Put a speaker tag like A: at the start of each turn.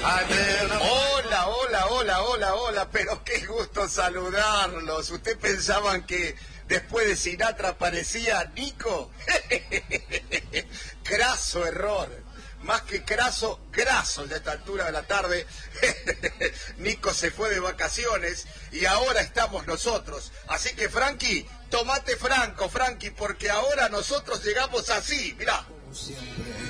A: Hola, hola, hola, hola, hola, pero qué gusto saludarlos. ¿Ustedes pensaban que después de Sinatra aparecía Nico? Craso error. Más que craso, graso de esta altura de la tarde. Nico se fue de vacaciones y ahora estamos nosotros. Así que, Frankie, tomate franco, Frankie, porque ahora nosotros llegamos así, mirá.